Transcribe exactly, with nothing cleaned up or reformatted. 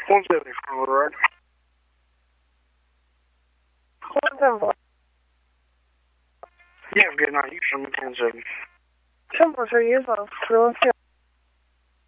one seventy from Road. one seven. Yeah, good night. You from ten seven. Чем позже ездил? Открылся.